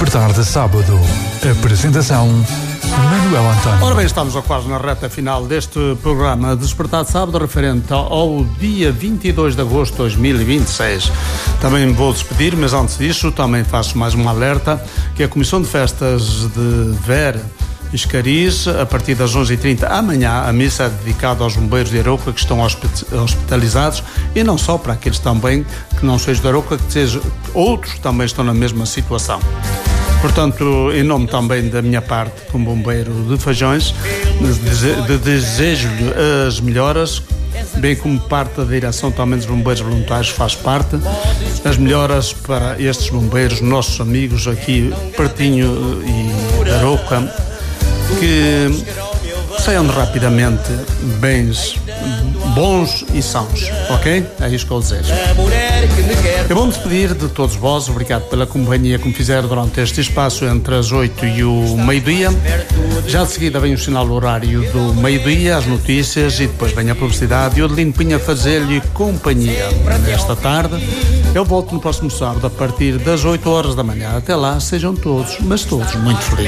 Despertar de Sábado. Apresentação Manuel António. Ora bem, estamos quase na reta final deste programa Despertar de Sábado, referente ao dia 22 de agosto de 2026. Também vou despedir, mas antes disso também faço mais um alerta, que a Comissão de Festas de Ver Escariz, a partir das 11h30 amanhã, a missa é dedicada aos bombeiros de Arouca que estão hospitalizados, e não só para aqueles também que não sejam de Arouca, que sejam outros que também estão na mesma situação. Portanto, em nome também da minha parte, como bombeiro de Fajões, desejo-lhe as melhoras, bem como parte da direção também dos bombeiros voluntários faz parte, as melhoras para estes bombeiros, nossos amigos aqui pertinho e da Arouca, que saiam rapidamente bons e sãos, ok? É isso que eu desejo. Eu vou me despedir de todos vós, obrigado pela companhia que me fizeram durante este espaço entre as 8 e o meio-dia. Já de seguida vem o sinal horário do meio-dia, as notícias, e depois vem a publicidade, e o Adelino Pinha fazer-lhe companhia nesta tarde. Eu volto no próximo sábado a partir das 8 horas da manhã. Até lá, sejam todos, mas todos, muito felizes.